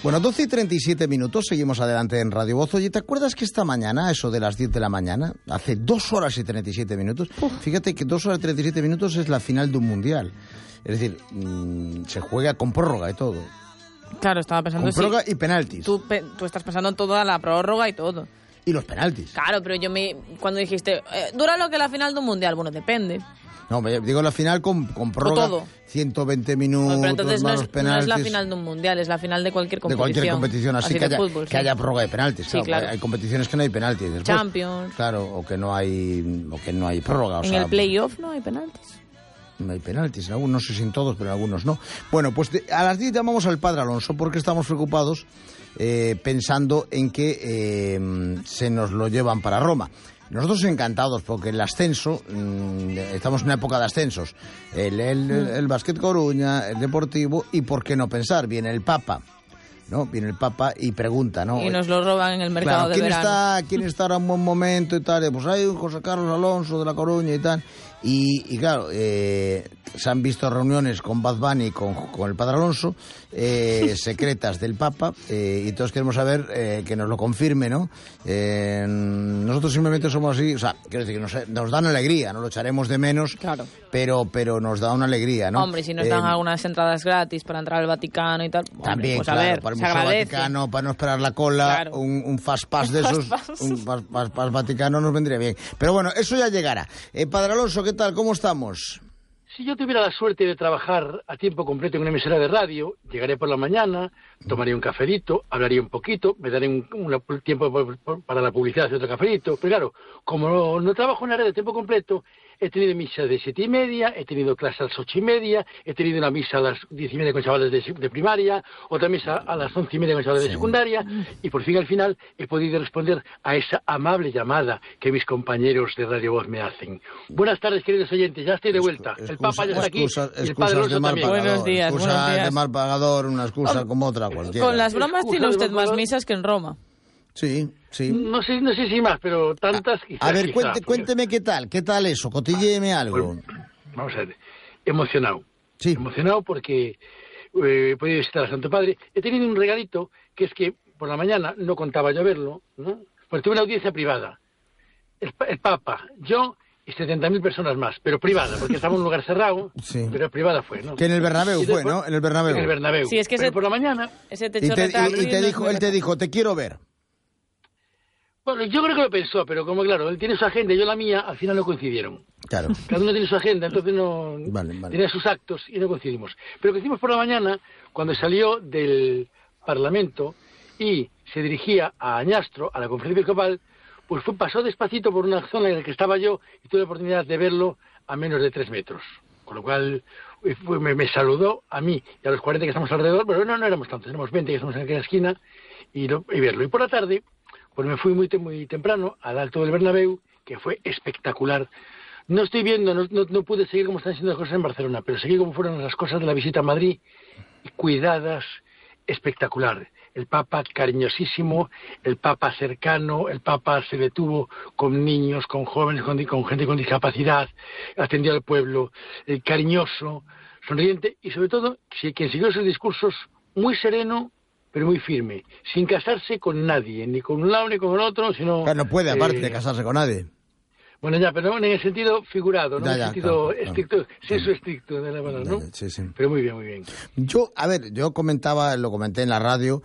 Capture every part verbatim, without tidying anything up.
Bueno, doce y treinta y siete minutos, seguimos adelante en Radio Voz. Oye, ¿te acuerdas que esta mañana, eso de las diez de la mañana, hace dos horas y treinta y siete minutos, Uf. fíjate que dos horas y treinta y siete minutos es la final de un mundial? Es decir, mmm, se juega con prórroga y todo. Claro, estaba pensando... Con prórroga sí, y penaltis. Tú, pe, tú estás pensando en toda la prórroga y todo. Y los penaltis. Claro, pero yo me... Cuando dijiste, eh, ¿dura lo que la final de un mundial? Bueno, depende. No, digo la final con, con prórroga, todo. ciento veinte minutos, no, pero entonces más no los es, penaltis. No es la final de un mundial, es la final de cualquier competición. De cualquier competición, así, así que, haya, fútbol, que sí. haya prórroga de penaltis. Sí, claro, claro. Hay competiciones que no hay penaltis. Después, Champions. Claro, o que no hay, o que no hay prórroga. O en sea, el playoff no hay penaltis. No hay penaltis, en algunos, no sé si en todos, pero en algunos no. Bueno, pues de, a las diez llamamos al padre Alonso porque estamos preocupados eh, pensando en que eh, se nos lo llevan para Roma. Nosotros encantados porque el ascenso, mmm, estamos en una época de ascensos, el, el, el, el Básquet Coruña, el Deportivo, y por qué no pensar, viene el Papa, ¿no? Viene el Papa y pregunta, ¿no? Y nos lo roban en el mercado claro, de ¿quién verano. Está, ¿quién está ahora en buen momento y tal? Pues hay un José Carlos Alonso de La Coruña y tal. Y, y claro, eh, se han visto reuniones con Bad Bunny y con, con el padre Alonso, eh, secretas del Papa, eh, y todos queremos saber eh, que nos lo confirme, ¿no? Eh, nosotros simplemente somos así, o sea, quiero decir que nos, nos dan alegría, no lo echaremos de menos, claro. pero pero nos da una alegría, ¿no? Hombre, si nos dan eh, algunas entradas gratis para entrar al Vaticano y tal, también, pues claro, a ver, para el se Museo agradece. Vaticano, para no esperar la cola, claro. un, un fast pass de esos, un fast pass, pass Vaticano nos vendría bien. Pero bueno, eso ya llegará. Eh, padre Alonso, ¿qué tal? ¿Cómo estamos? Si yo tuviera la suerte de trabajar a tiempo completo en una emisora de radio, llegaré por la mañana, tomaría un cafelito, hablaría un poquito, me daré un, un tiempo para la publicidad de otro cafelito. Pero claro, como no, no trabajo en una red de tiempo completo, he tenido misa de siete y media, he tenido clase a las ocho y media, he tenido una misa a las diez y media con chavales de, de primaria, otra misa a las once y media con chavales sí. de secundaria, y por fin al final he podido responder a esa amable llamada que mis compañeros de Radio Voz me hacen. Buenas tardes, queridos oyentes, ya estoy de vuelta. Excusa, el Papa ya está aquí, excusa, y el Padre Alonso también. Buenos días, excusa buenos días. de mal pagador, una excusa como otra cualquiera. Con las bromas excusa tiene usted más pagador. misas que en Roma. Sí, sí. No sé, no sé si más, pero tantas quizás. A ver, quizás, cuente, porque... cuénteme qué tal, qué tal eso, cotilleeme algo. Pues, vamos a ver, emocionado. Sí. Emocionado porque eh, he podido visitar a Santo Padre. He tenido un regalito, que es que por la mañana no contaba yo verlo, ¿no? Porque tuve una audiencia privada. El, el Papa, yo y setenta mil personas más, pero privada, porque estaba en un lugar cerrado, sí. pero privada fue, ¿no? Que en el Bernabéu después, fue, ¿no? En el Bernabéu. En el Bernabéu. Sí, es que pero ese, por la mañana... Ese y te, y, y te dijo, él te dijo, te quiero ver. Bueno, yo creo que lo pensó, pero como claro, él tiene su agenda y yo la mía, al final no coincidieron. Claro. Cada uno tiene su agenda, entonces no... Vale, vale. Tenía sus actos y no coincidimos. Pero coincidimos por la mañana, cuando salió del Parlamento y se dirigía a Añastro, a la conferencia episcopal, pues fue, pasó despacito por una zona en la que estaba yo y tuve la oportunidad de verlo a menos de tres metros. Con lo cual pues, me, me saludó a mí y a los cuarenta que estamos alrededor, pero no, no éramos tantos, éramos veinte que estamos en aquella esquina, y, lo, y verlo. Y por la tarde, pues me fui muy, muy temprano al Alto del Bernabéu, que fue espectacular. No estoy viendo, no, no, no pude seguir cómo están siendo las cosas en Barcelona, pero seguí cómo fueron las cosas de la visita a Madrid, cuidadas, espectacular. El Papa cariñosísimo, el Papa cercano, el Papa se detuvo con niños, con jóvenes, con, con gente con discapacidad, atendió al pueblo, eh, cariñoso, sonriente y sobre todo, quien siguió sus discursos, muy sereno, pero muy firme, sin casarse con nadie, ni con un lado ni con el otro, sino... Claro, no puede, aparte, eh, de casarse con nadie. Bueno, ya, pero en el sentido figurado, no ya, en el ya, sentido claro, estricto, claro. senso estricto de la palabra, ¿no? Ya, ya, sí, sí. Pero muy bien, muy bien. Yo, a ver, yo comentaba, lo comenté en la radio,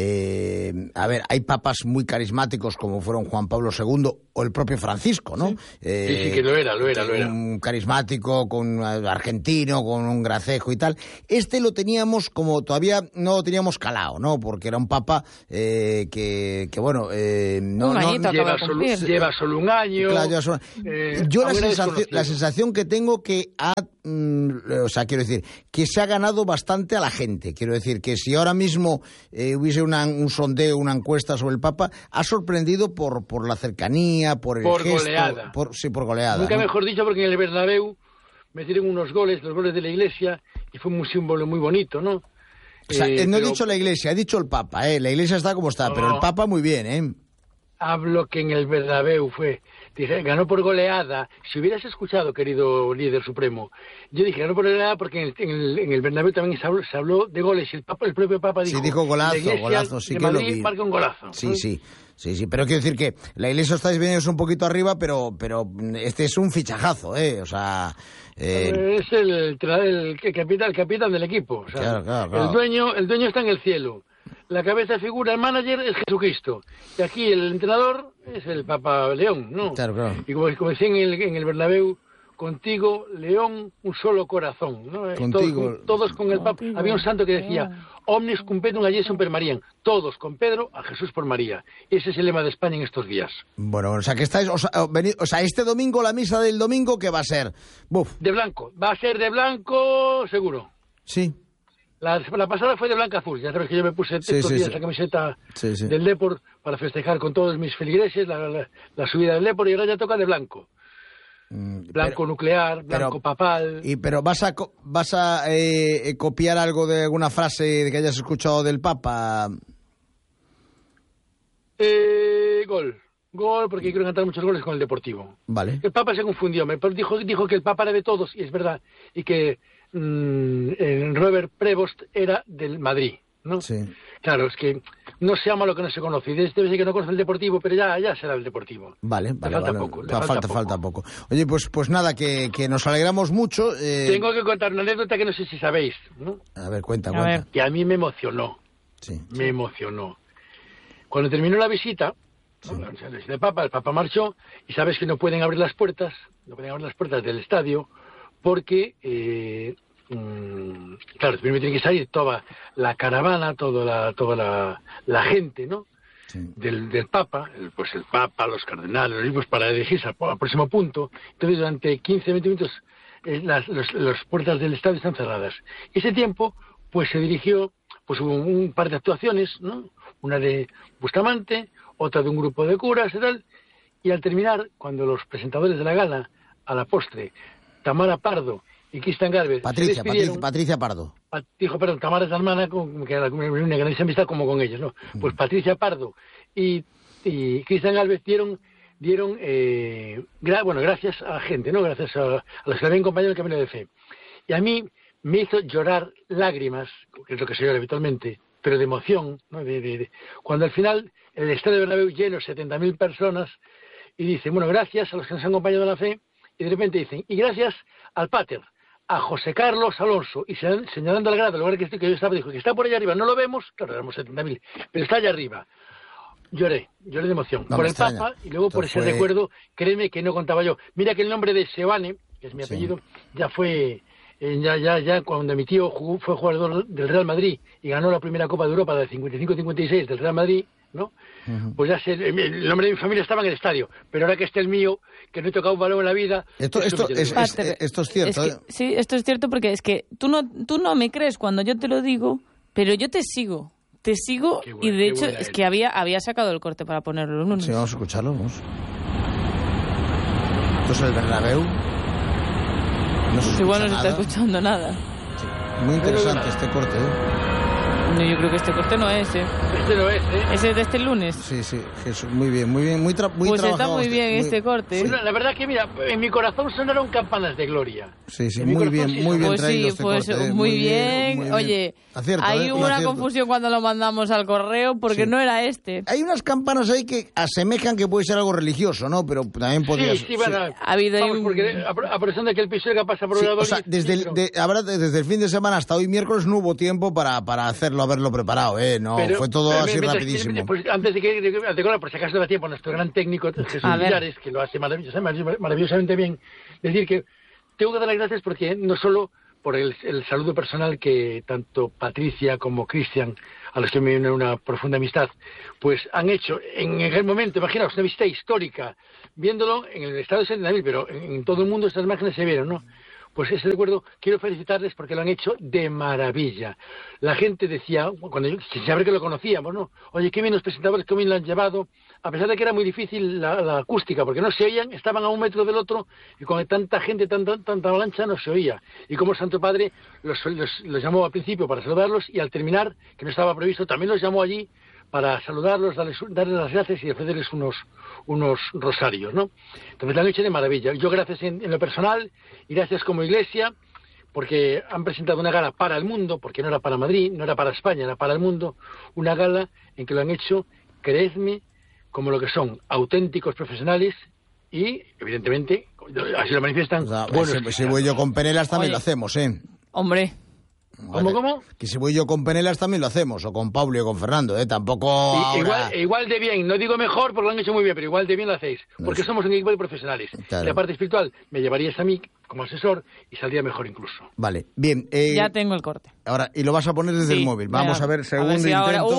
eh, a ver, hay papas muy carismáticos como fueron Juan Pablo segundo o el propio Francisco, ¿no? Sí, eh, sí, sí, que lo era, lo era, lo era. Un carismático, con un argentino, con un gracejo y tal. Este lo teníamos como, todavía no lo teníamos calado, ¿no? Porque era un papa eh, que, que, bueno, eh, no... Un añito no lleva, solo, lleva solo un año... Claro, lleva solo, eh, yo la sensación, la sensación que tengo que ha, mm, o sea, quiero decir, que se ha ganado bastante a la gente. Quiero decir que si ahora mismo eh, hubiese una, un sondeo, una encuesta sobre el Papa, ha sorprendido por, por la cercanía, por el por gesto, goleada. Por, sí, por goleada. Nunca ¿no? mejor dicho, porque en el Bernabéu metieron unos goles, los goles de la Iglesia, y fue un símbolo muy bonito, ¿no? O sea, eh, no pero... he dicho la Iglesia, he dicho el Papa, ¿eh? La Iglesia está como está, no, pero el Papa muy bien, ¿eh? Hablo que en el Bernabéu fue dije, ganó por goleada. Si hubieras escuchado, querido líder supremo, yo dije, ganó por goleada porque en el, en el, en el Bernabéu también se habló, se habló de goles. El, Papa, el propio Papa dijo... Sí, dijo golazo, Iglesia golazo, sí de que Madrid lo vi. marca un golazo. Sí, sí, sí, sí, pero quiero decir que la Iglesia estáis viendo un poquito arriba, pero pero este es un fichajazo, ¿eh? O sea... Eh... Es el, el, el, el, capitán, el capitán del equipo. O sea, claro, claro, claro. El dueño, el dueño está en el cielo. La cabeza figura, el manager es Jesucristo. Y aquí el entrenador es el Papa León, ¿no? Claro, claro. Y como, como decía en el, en el Bernabéu, contigo, León, un solo corazón, ¿no? Contigo. Todos, todos con el Papa. Contigo. Había un santo que decía, omnis cum Pedrum ad Jesum per Mariam. Todos con Pedro, a Jesús por María. Ese es el lema de España en estos días. Bueno, o sea, que estáis, o sea, venid, o sea, este domingo, la misa del domingo, ¿qué va a ser? Buf. De blanco. Va a ser de blanco, seguro. Sí. La, la pasada fue de blanca-azul. Ya sabes que yo me puse Sí, estos sí, días sí. la camiseta Sí, sí. del Depor para festejar con todos mis feligreses la, la, la subida del Depor y ahora ya toca de blanco. Mm, Blanco pero- nuclear, blanco pero- papal. Y pero vas a co- vas a eh, eh, copiar algo de alguna frase que hayas escuchado del Papa. Eh, gol. Gol, porque quiero cantar muchos goles con el Deportivo. Vale. El Papa se confundió, me dijo, dijo que el Papa era de todos, y es verdad, y que mmm, el Robert Prevost era del Madrid, ¿no? Sí. Claro, es que no se ama lo que no se conoce, y debe ser que no conoce el Deportivo, pero ya, ya será el Deportivo. Vale, Le vale, falta vale. poco, le Fa- falta falta, poco. falta poco. Oye, pues pues nada, que, que nos alegramos mucho. eh, Tengo que contar una anécdota que no sé si sabéis, ¿no? A ver, cuenta, A cuenta. ver. Que a mí me emocionó, Sí. me emocionó. Cuando terminó la visita, ¿no? La visita del Papa, el Papa marchó, y sabes que no pueden abrir las puertas, no pueden abrir las puertas del estadio, porque, eh, mm, claro, primero tiene que salir toda la caravana, toda la, toda la, la gente, ¿no? Sí. Del, del Papa, el, pues el Papa, los cardenales, los obispos, para dirigirse al, al próximo punto. Entonces, durante quince, veinte minutos, eh, las los, las puertas del estadio están cerradas. Ese tiempo, pues se dirigió, pues hubo un, un par de actuaciones, ¿no? Una de Bustamante, otra de un grupo de curas y tal. Y al terminar, cuando los presentadores de la gala, a la postre, Tamara Pardo y Cristian Galvez Patricia, se Patricia, despidieron, Patricia Pardo. Pa- dijo, perdón, Tamara es la hermana, con, que era una gran amistad como con ellos, ¿no? Pues Patricia Pardo y, y Cristian Galvez dieron, dieron eh, gra- bueno, gracias a la gente, ¿no? Gracias a, a los que habían acompañado el camino de fe. Y a mí me hizo llorar lágrimas, que es lo que se llora habitualmente, pero de emoción, ¿no? De, de, de- cuando al final el estadio de Bernabéu lleno, setenta mil personas, y dicen, bueno, gracias a los que nos han acompañado en la fe, y de repente dicen, y gracias al Pater, a José Carlos Alonso, y se- señalando al grado, el lugar que, estoy, que yo estaba, dijo que está por allá arriba, no lo vemos, claro, éramos setenta mil, pero está allá arriba. Lloré, lloré de emoción, No por me el extraña. Papa, y luego por Entonces ese fue- recuerdo, créeme que no contaba yo. Mira que el nombre de Sebane, que es mi Sí. apellido, ya fue, eh, ya, ya, ya cuando mi tío jugó, fue jugador del Real Madrid y ganó la primera Copa de Europa del cincuenta y cinco cincuenta y seis del Real Madrid, ¿no? Ujú. Pues ya sé, el el nombre de mi familia estaba en el estadio, pero ahora que esté el mío, que no he tocado un balón en la vida... Esto, eso esto, me tiene es, que es- Pater, esto es cierto. Es ¿eh? que- sí, esto es cierto porque es que tú no, tú no me crees cuando yo te lo digo, pero yo te sigo. Te sigo Qué y buena- de qué hecho buena es es. que había, había sacado el corte para ponerlo el lunes. Sí, vamos a escucharlo, vamos. Esto es el Bernabéu. No se Pues igual no se escucha está nada. escuchando nada. Muy interesante este corte, ¿eh? No, yo creo que este corte no es, ¿eh? Este no es, ¿eh? Ese es de este lunes. Sí, sí, Jesús, muy bien, muy bien, muy, tra muy Pues está trabajado muy este- bien muy- este corte. ¿eh? Bueno, la verdad que, mira, en mi corazón sonaron campanas de gloria. Sí, sí, En mi muy corazón bien, sí muy bien sonó. Pues traído sí, este pues corte, ¿eh? muy, bien. muy bien. Oye, Acierto, hay ¿eh? Un una acierto. confusión cuando lo mandamos al correo porque Sí. no era este. Hay unas campanas ahí que asemejan que puede ser algo religioso, ¿no? Pero también podría Sí, ser... sí, bueno, Ha habido ahí vamos, un- porque a, a pesar de que el Pisuerga pasa por Sí, Valladolid... o sea, desde el, pero- de- habrá- desde el fin de semana hasta hoy miércoles no hubo tiempo para, para hacerlo, haberlo preparado, ¿eh? No, pero- fue todo pero así mientras- rapidísimo. Pues antes de que, de, que- de que- por si acaso da tiempo, nuestro gran técnico Jesús A ver. Villares, que lo hace maravillosa- maravillosamente bien, decir que tengo que dar las gracias porque no solo por el, el saludo personal que tanto Patricia como Cristian, a los que me une una profunda amistad, pues han hecho en aquel momento, imaginaos, una visita histórica, viéndolo en el estado de setenta mil, pero en, en todo el mundo estas imágenes se vieron, ¿no? Pues ese recuerdo quiero felicitarles porque lo han hecho de maravilla. La gente decía, cuando yo, sin saber que lo conocíamos, ¿no? Oye, qué bien los presentadores, qué bien lo han llevado, a pesar de que era muy difícil la, la acústica, porque no se oían, estaban a un metro del otro y con tanta gente, tanta, tanta avalancha, no se oía. Y como el Santo Padre los, los, los llamó al principio para saludarlos y al terminar, que no estaba previsto, también los llamó allí para saludarlos, darles, darles las gracias y ofrecerles unos, unos rosarios, ¿no? Entonces lo han hecho de maravilla. Yo gracias en, en lo personal y gracias como iglesia, porque han presentado una gala para el mundo, porque no era para Madrid, no era para España, era para el mundo, una gala en que lo han hecho, creedme, como lo que son auténticos profesionales y, evidentemente, así lo manifiestan. O sea, buenos si, si voy yo con Penelas también Oye. lo hacemos, ¿eh? Hombre, ¿Cómo, cómo? Que si voy yo con Penelas también lo hacemos, o con Pablo y con Fernando, ¿eh? Tampoco Y- ahora... igual, igual de bien, no digo mejor porque lo han hecho muy bien, pero igual de bien lo hacéis, porque No sé. somos un equipo de profesionales. Claro. Y la parte espiritual me llevarías a mí como asesor y saldría mejor incluso. Vale, bien. Eh, ya tengo el corte. Ahora, y lo vas a poner desde Sí, el móvil. Vamos mira, a ver, a segundo ver si ahora- intento.